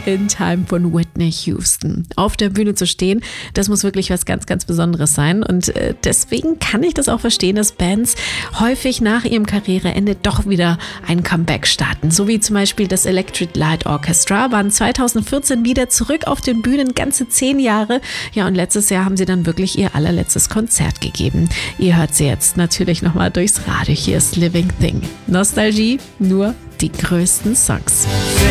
in Time von Whitney Houston. Auf der Bühne zu stehen, das muss wirklich was ganz, ganz Besonderes sein. Und deswegen kann ich das auch verstehen, dass Bands häufig nach ihrem Karriereende doch wieder ein Comeback starten. So wie zum Beispiel das Electric Light Orchestra waren 2014 wieder zurück auf den Bühnen, ganze 10 Jahre. Ja, und letztes Jahr haben sie dann wirklich ihr allerletztes Konzert gegeben. Ihr hört sie jetzt natürlich nochmal durchs Radio. Hier ist Living Thing. Nostalgie, nur die größten Songs.